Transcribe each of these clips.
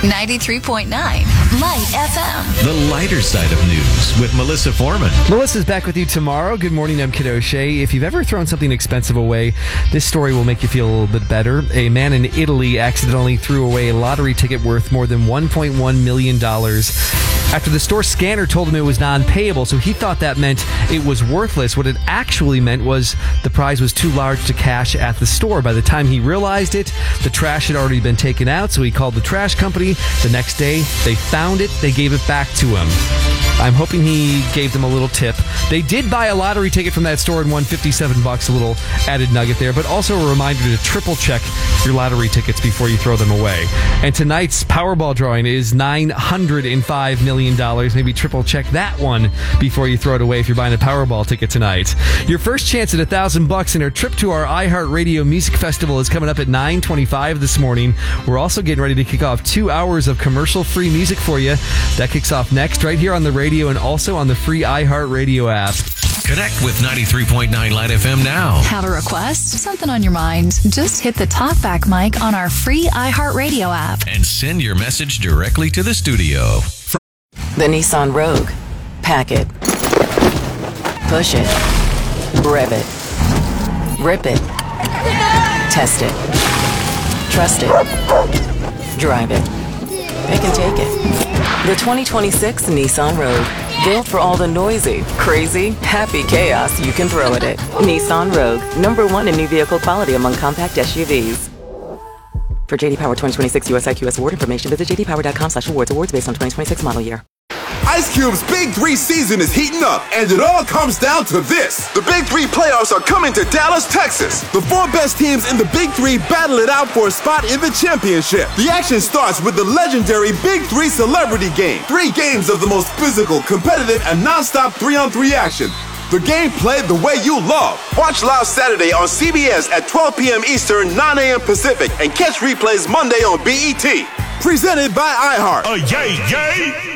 93.9 Light FM. The lighter side of news with Melissa Foreman. Melissa's back with you tomorrow. Good morning, I'm Kid O'Shea. If you've ever thrown something expensive away, this story will make you feel a little bit better. A man in Italy accidentally threw away a lottery ticket worth more than $1.1 million after the store scanner told him it was non-payable, so he thought that meant it was worthless. What it actually meant was the prize was too large to cash at the store. By the time he realized it, the trash had already been taken out, so he called the trash company. The next day, they found it. They gave it back to him. I'm hoping he gave them a little tip. They did buy a lottery ticket from that store and won $57, a little added nugget there, but also a reminder to triple check your lottery tickets before you throw them away. And tonight's Powerball drawing is $905 million. Maybe triple check that one before you throw it away if you're buying a Powerball ticket tonight. Your first chance at $1,000 and our trip to our iHeartRadio Music Festival is coming up at 9:25 this morning. We're also getting ready to kick off 2 hours of commercial-free music for you. That kicks off next right here on the radio and also on the free iHeartRadio app. Connect with 93.9 Light FM now. Have a request? Something on your mind? Just hit the talkback mic on our free iHeartRadio app. And send your message directly to the studio. The Nissan Rogue. Pack it. Push it. Rev it. Rip it. Test it. Trust it. Drive it. Pick and take it. The 2026 Nissan Rogue. Built for all the noisy, crazy, happy chaos you can throw at it. Nissan Rogue. #1 in new vehicle quality among compact SUVs. For JD Power 2026 US IQS award information, visit jdpower.com/awards. Awards based on 2026 model year. Ice Cube's Big 3 season is heating up, and it all comes down to this. The Big 3 playoffs are coming to Dallas, Texas. The 4 best teams in the Big 3 battle it out for a spot in the championship. The action starts with the legendary Big 3 Celebrity Game. 3 games of the most physical, competitive, and non-stop 3-on-3 action. The game played the way you love. Watch live Saturday on CBS at 12 p.m. Eastern, 9 a.m. Pacific, and catch replays Monday on BET. Presented by iHeart. Yay!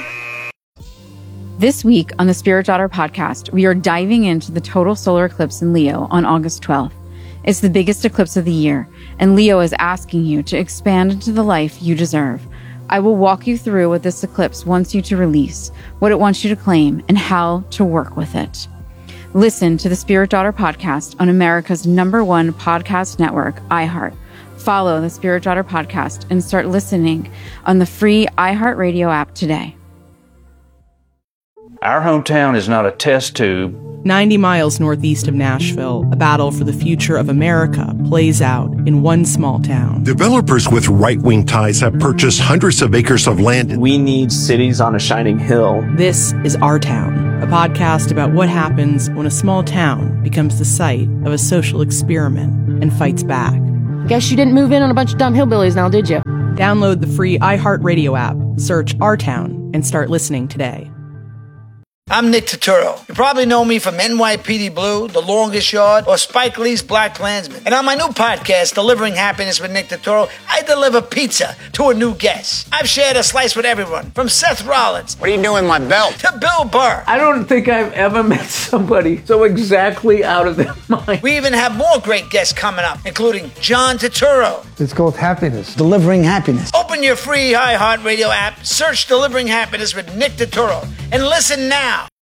This week on the Spirit Daughter podcast, we are diving into the total solar eclipse in Leo on August 12th. It's the biggest eclipse of the year, and Leo is asking you to expand into the life you deserve. I will walk you through what this eclipse wants you to release, what it wants you to claim, and how to work with it. Listen to the Spirit Daughter podcast on America's #1 podcast network, iHeart. Follow the Spirit Daughter podcast and start listening on the free iHeartRadio app today. Our hometown is not a test tube. 90 miles northeast of Nashville, a battle for the future of America plays out in one small town. Developers with right-wing ties have purchased hundreds of acres of land. We need cities on a shining hill. This is Our Town, a podcast about what happens when a small town becomes the site of a social experiment and fights back. Guess you didn't move in on a bunch of dumb hillbillies now, did you? Download the free iHeartRadio app, search Our Town, and start listening today. I'm Nick Turturro. You probably know me from NYPD Blue, The Longest Yard, or Spike Lee's Black Klansman. And on my new podcast, Delivering Happiness with Nick Turturro, I deliver pizza to a new guest. I've shared a slice with everyone, from Seth Rollins. What are you doing with my belt? To Bill Burr. I don't think I've ever met somebody so exactly out of their mind. We even have more great guests coming up, including John Turturro. It's called Happiness. Delivering Happiness. Open your free iHeartRadio app, search Delivering Happiness with Nick Turturro, and listen now.